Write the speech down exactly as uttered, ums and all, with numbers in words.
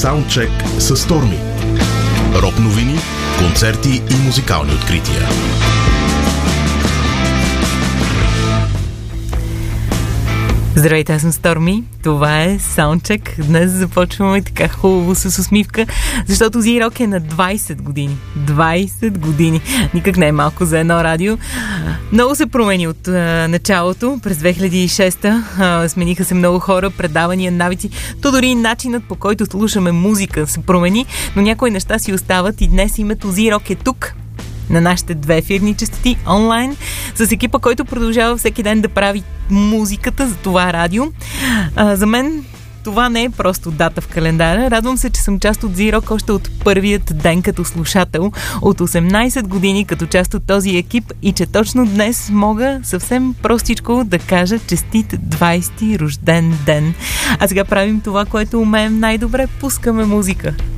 Саундчек с Stormy. Рок новини, концерти и музикални открития. Здравейте, аз съм Stormy. Това е Саундчек. Днес започваме така хубаво с усмивка, защото Z-Rock е на двайсет години. двайсет години. Никак не е малко за едно радио. Много се промени от а, началото. През две хиляди и шеста а, смениха се много хора, предавания, навици. То дори начинът, по който слушаме музика, се промени, но някои неща си остават и днес името Z-Rock е тук, на нашите две ефирни честоти онлайн, с екипа, който продължава всеки ден да прави музиката за това радио. А, за мен това не е просто дата в календара. Радвам се, че съм част от Z-Rock още от първият ден като слушател, от осемнайсет години като част от този екип и че точно днес мога съвсем простичко да кажа честит двайсети рожден ден. А сега правим това, което умеем най-добре. Пускаме музика.